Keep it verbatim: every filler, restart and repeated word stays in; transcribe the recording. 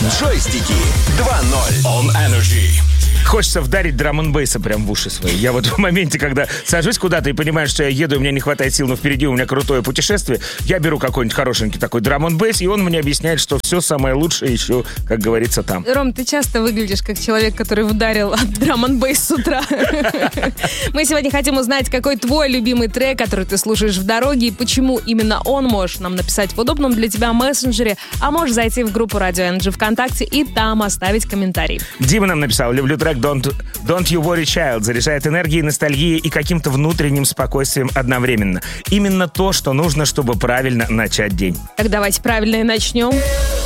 Джойстики два ноль on Energy. Хочется вдарить драм-н-бейса прям в уши свои. Я вот в моменте, когда сажусь куда-то и понимаю, что я еду, у меня не хватает сил, но впереди у меня крутое путешествие, я беру какой-нибудь хорошенький такой драм-н-бейс, и он мне объясняет, что все самое лучшее еще, как говорится, там. Ром, ты часто выглядишь как человек, который ударил от драм-н-бейс с утра. Мы сегодня хотим узнать, какой твой любимый трек, который ты слушаешь в дороге, и почему именно он. Можешь нам написать в удобном для тебя мессенджере, а можешь зайти в группу Радио Energy ВКонтакте и там оставить комментарий. Дима нам написал: люблю трек Don't, Don't You Worry Child. Заряжает энергией, ностальгией и каким-то внутренним спокойствием одновременно. Именно то, что нужно, чтобы правильно начать день. Так давайте правильно и начнем.